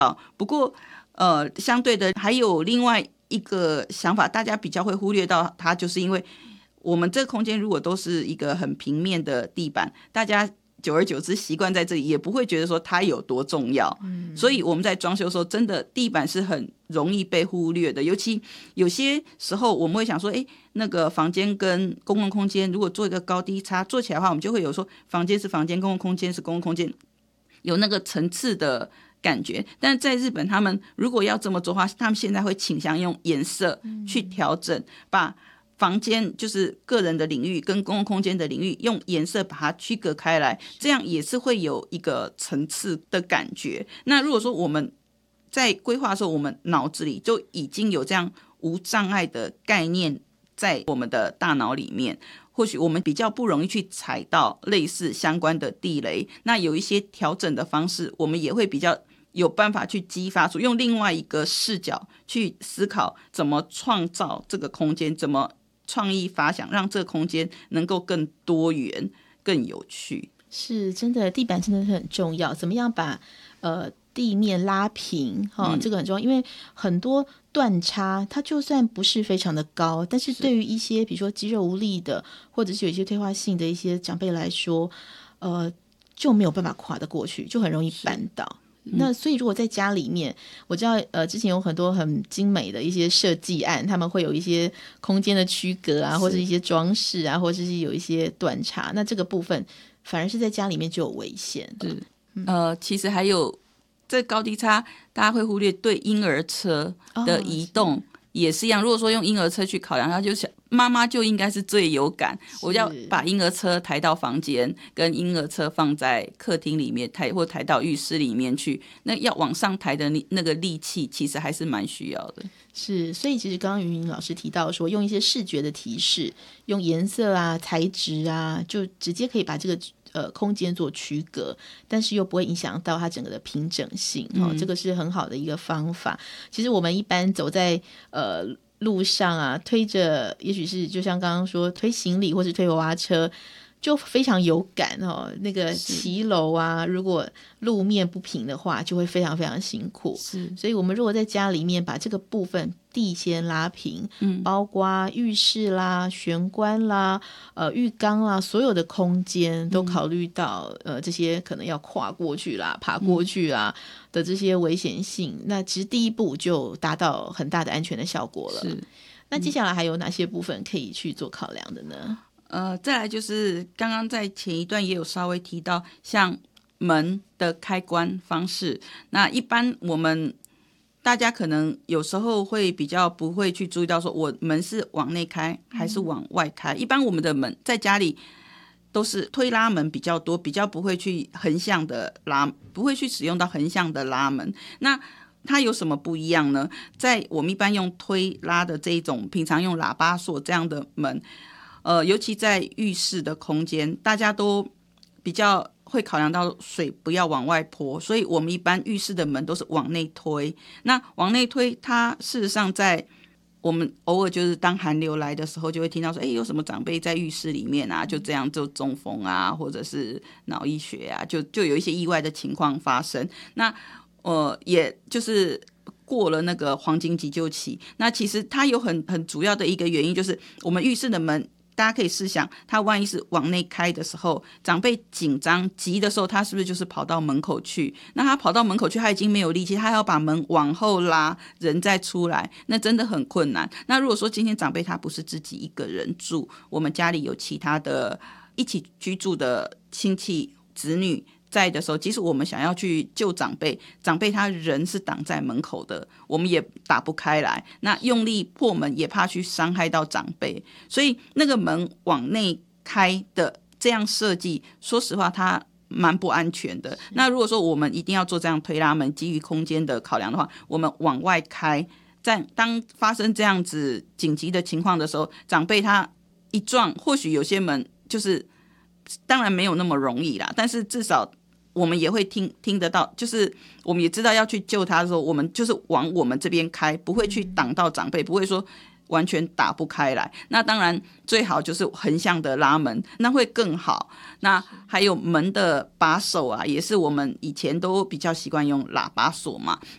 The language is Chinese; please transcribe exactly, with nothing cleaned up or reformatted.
不过呃，相对的还有另外一个想法，大家比较会忽略到它，就是因为我们这个空间如果都是一个很平面的地板，大家久而久之习惯在这里，也不会觉得说它有多重要。嗯，所以我们在装修的时候，真的地板是很容易被忽略的。尤其有些时候，我们会想说，哎，那个房间跟公共空间如果做一个高低差，做起来的话，我们就会有说房间是房间，公共空间是公共空间，有那个层次的感觉。但在日本，他们如果要这么做的话，他们现在会倾向用颜色去调整，把房间就是个人的领域跟公共空间的领域用颜色把它区隔开来，这样也是会有一个层次的感觉。那如果说我们在规划的时候，我们脑子里就已经有这样无障碍的概念在我们的大脑里面，或许我们比较不容易去踩到类似相关的地雷。那有一些调整的方式，我们也会比较有办法去激发出用另外一个视角去思考怎么创造这个空间，怎么创意发想，让这个空间能够更多元、更有趣。 是真的，地板真的是很重要。怎么样把呃地面拉平？哈、哦嗯，这个很重要，因为很多断差，它就算不是非常的高，但是对于一些比如说肌肉无力的，或者是有一些退化性的一些长辈来说，呃，就没有办法跨得过去，就很容易绊倒。那所以如果在家里面，我知道呃之前有很多很精美的一些设计案，他们会有一些空间的区隔啊，或者一些装饰啊，或者是有一些断差，那这个部分反而是在家里面就有危险。 是呃，其实还有这高低差，大家会忽略对婴儿车的移动。哦，也是一样，如果说用婴儿车去考量，他就想妈妈就应该是最有感，我要把婴儿车抬到房间，跟婴儿车放在客厅里面抬，或抬到浴室里面去，那要往上抬的那个力气其实还是蛮需要的。 是，所以其实刚刚云云老师提到说，用一些视觉的提示，用颜色啊、材质啊，就直接可以把这个呃空间做区隔，但是又不会影响到它整个的平整性。哦，嗯，这个是很好的一个方法。其实我们一般走在呃路上啊，推着，也许是就像刚刚说推行李或是推娃娃车，就非常有感哦。那个骑楼啊，如果路面不平的话，就会非常非常辛苦。是，所以我们如果在家里面把这个部分地先拉平，嗯，包括浴室啦、玄关啦、呃浴缸啦，所有的空间都考虑到、嗯、呃这些可能要跨过去啦、爬过去啦的这些危险性，嗯，那其实第一步就达到很大的安全的效果了。是，那接下来还有哪些部分可以去做考量的呢？ 呃，再来就是刚刚在前一段也有稍微提到，像门的开关方式。那一般我们大家可能有时候会比较不会去注意到，说我门是往内开还是往外开。嗯，一般我们的门在家里都是推拉门比较多，比较不会去横向的拉，不会去使用到横向的拉门。那它有什么不一样呢？在我们一般用推拉的这一种，平常用喇叭锁这样的门，呃，尤其在浴室的空间，大家都比较会考量到水不要往外泼，所以我们一般浴室的门都是往内推。那往内推，它事实上在我们偶尔就是当寒流来的时候，就会听到说，哎，有什么长辈在浴室里面啊，就这样就中风啊，或者是脑溢血啊，就就有一些意外的情况发生。那呃，也就是过了那个黄金急救期。那其实它有很很主要的一个原因，就是我们浴室的门，大家可以试想，它万一是往内开的时候，长辈紧张急的时候，他是不是就是跑到门口去？那他跑到门口去，他已经没有力气，他要把门往后拉，人再出来，那真的很困难。那如果说今天长辈他不是自己一个人住，我们家里有其他的一起居住的亲戚子女在的时候，即使我们想要去救长辈，长辈他人是挡在门口的，我们也打不开来，那用力破门也怕去伤害到长辈，所以那个门往内开的这样设计，说实话它蛮不安全的。那如果说我们一定要做这样推拉门，基于空间的考量的话，我们往外开，在当发生这样子紧急的情况的时候，长辈他一撞，或许有些门就是当然没有那么容易啦，但是至少我们也会听听得到，就是我们也知道要去救他的时候，我们就是往我们这边开，不会去挡到长辈，不会说完全打不开来。那当然最好就是横向的拉门，那会更好。那还有门的把手啊，也是我们以前都比较习惯用喇叭锁嘛。